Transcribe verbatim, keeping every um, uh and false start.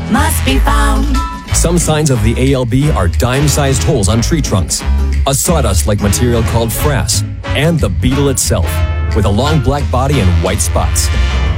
must be found. Some signs of the A L B are dime-sized holes on tree trunks, a sawdust-like material called frass, and the beetle itself, with a long black body and white spots.